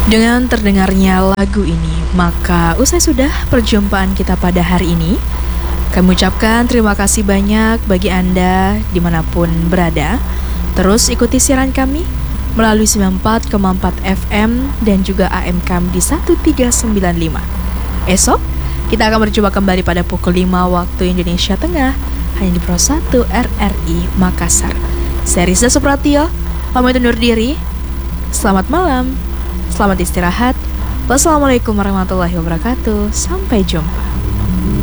Dengan terdengarnya lagu ini, maka usai sudah perjumpaan kita pada hari ini. Kami ucapkan terima kasih banyak bagi Anda dimanapun berada. Terus ikuti siaran kami melalui 94,4 FM dan juga AM kami di 1395. Esok, kita akan berjumpa kembali pada pukul 5 waktu Indonesia Tengah, hanya di Pro 1 RRI Makassar. Saya Rizda Supratio, pamit undur diri. Selamat malam. Selamat istirahat. Wassalamualaikum warahmatullahi wabarakatuh. Sampai jumpa.